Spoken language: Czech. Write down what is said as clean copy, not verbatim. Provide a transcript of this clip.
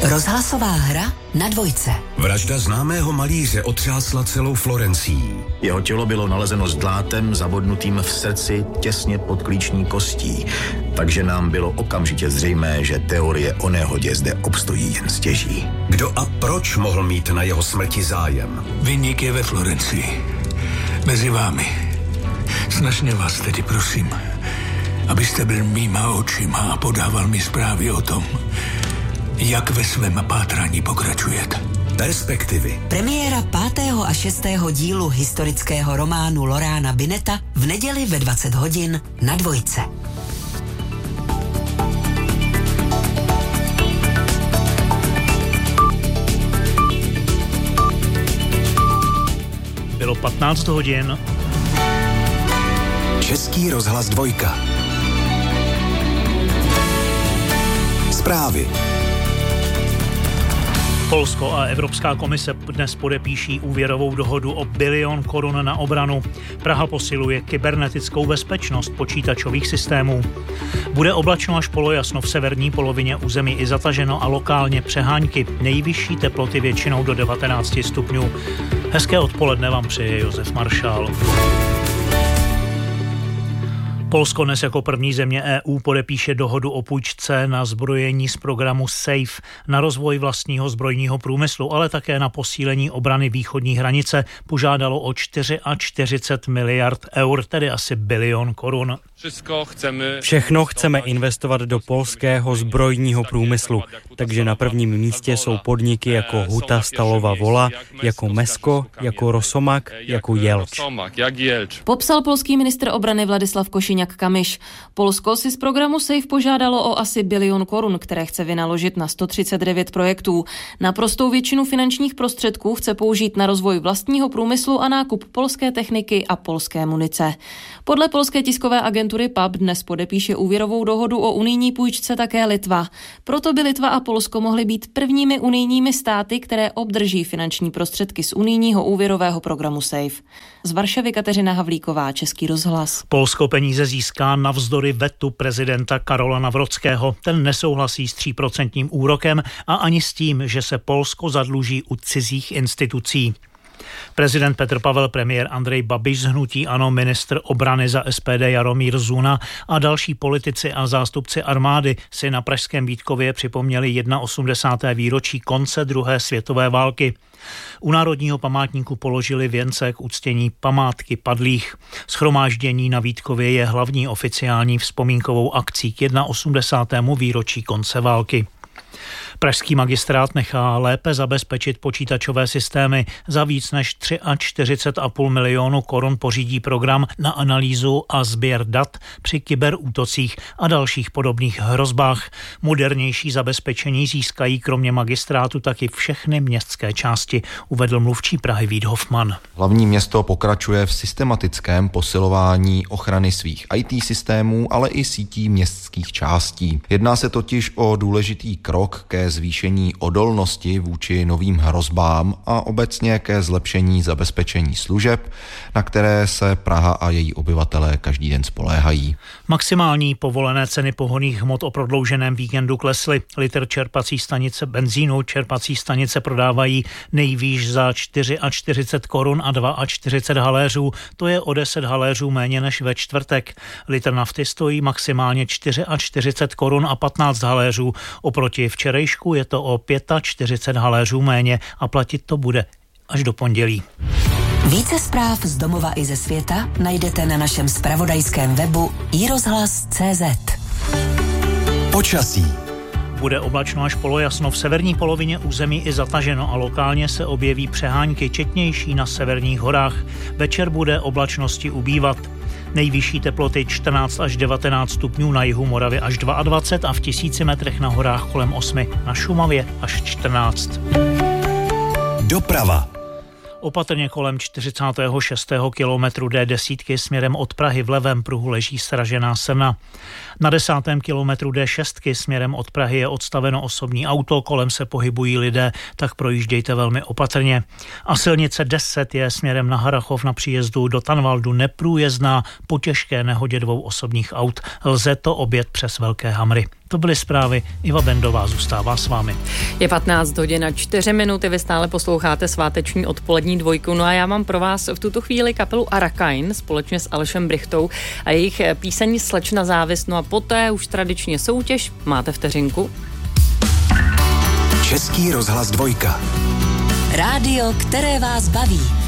Rozhlasová hra na Dvojce. Vražda známého malíře otřásla celou Florencií. Jeho tělo bylo nalezeno s dlátem zabodnutým v srdci těsně pod klíční kostí, takže nám bylo okamžitě zřejmé, že teorie o nehodě zde obstojí jen stěží. Kdo a proč mohl mít na jeho smrti zájem? Viník je ve Florencii. Mezi vámi. Snažně vás tedy prosím, abyste byl mýma očima a podával mi zprávy o tom, jak ve svém pátrání pokračujete. Perspektivy. Premiéra 5. a 6. dílu historického románu Lorána Bineta v neděli ve 20 hodin na Dvojce. Bylo 15 hodin. Český rozhlas Dvojka. Zprávy. Polsko a Evropská komise dnes podepíší úvěrovou dohodu o 1 bilion korun na obranu. Praha posiluje kybernetickou bezpečnost počítačových systémů. Bude oblačno až polojasno v severní polovině území i zataženo a lokálně přehánky. Nejvyšší teploty většinou do 19 stupňů. Hezké odpoledne vám přeje Josef Maršál. Polsko dnes jako první země EU podepíše dohodu o půjčce na zbrojení z programu SAFE, na rozvoj vlastního zbrojního průmyslu, ale také na posílení obrany východní hranice. Požádalo o 44 miliard eur, tedy asi 1 bilion korun. Všechno chceme investovat do polského zbrojního průmyslu, takže na prvním místě jsou podniky jako Huta Stalowa Wola, jako Mesko, jako Rosomak, jako Jelč. Popsal polský ministr obrany Vladislav Košíňák-Kamyš. Polsko si z programu SAFE požádalo o asi 1 bilion korun, které chce vynaložit na 139 projektů. Naprostou většinu finančních prostředků chce použít na rozvoj vlastního průmyslu a nákup polské techniky a polské munice. Podle polské tiskové agentury PAP dnes podepíše úvěrovou dohodu o unijní půjčce také Litva. Proto by Litva a Polsko mohly být prvními unijními státy, které obdrží finanční prostředky z unijního úvěrového programu SAFE. Z Varšavy Kateřina Havlíková, Český rozhlas. Polsko peníze získá navzdory vetu prezidenta Karola Nawrockiego. Ten nesouhlasí s 3% úrokem a ani s tím, že se Polsko zadluží u cizích institucí. Prezident Petr Pavel, premiér Andrej Babiš z hnutí ANO, ministr obrany za SPD Jaromír Zuna a další politici a zástupci armády si na pražském Vítkově připomněli 81. výročí konce druhé světové války. U Národního památníku položili věnce k uctění památky padlých. Shromáždění na Vítkově je hlavní oficiální vzpomínkovou akcí k 81. výročí konce války. Pražský magistrát nechá lépe zabezpečit počítačové systémy. Za víc než 43,5 milionu korun pořídí program na analýzu a sběr dat při kyberútocích a dalších podobných hrozbách. Modernější zabezpečení získají kromě magistrátu taky všechny městské části, uvedl mluvčí Prahy Vít Hofman. Hlavní město pokračuje v systematickém posilování ochrany svých IT systémů, ale i sítí městských částí. Jedná se totiž o důležitý krok ke zvýšení odolnosti vůči novým hrozbám a obecně ke zlepšení zabezpečení služeb, na které se Praha a její obyvatelé každý den spoléhají. Maximální povolené ceny pohonných hmot o prodlouženém víkendu klesly. Litr čerpací stanice benzínu čerpací stanice prodávají nejvýš za 44 korun a 42 haléřů. To je o 10 haléřů méně než ve čtvrtek. Litr nafty stojí maximálně 44 korun a 15 haléřů. Oproti včerejšku je to o 45 haléřů méně a platit to bude až do pondělí. Více zpráv z domova i ze světa najdete na našem zpravodajském webu iRozhlas.cz. Počasí. Bude oblačno až polojasno, v severní polovině území i zataženo a lokálně se objeví přehánky četnější na severních horách. Večer bude oblačnosti ubývat. Nejvyšší teploty 14 až 19 stupňů na jihu Moravy až 22 a v 1000 metrech na horách kolem 8, na Šumavě až 14. Doprava. Opatrně kolem 46. kilometru D10 směrem od Prahy v levém pruhu leží sražená srna. Na 10. kilometru D6 směrem od Prahy je odstaveno osobní auto, kolem se pohybují lidé, tak projíždějte velmi opatrně. A silnice 10 je směrem na Harrachov na příjezdu do Tanvaldu neprůjezdná po těžké nehodě 2 osobních aut. Lze to objet přes Velké Hamry. To byly zprávy. Iva Bendová zůstává s vámi. Je 15:04, vy stále posloucháte sváteční odpolední dvojku, no a já mám pro vás v tuto chvíli kapelu Arakain společně s Alešem Brychtou a jejich píseň Slečna závist, no a poté už tradičně soutěž. Máte vteřinku? Český rozhlas dvojka. Rádio, které vás baví.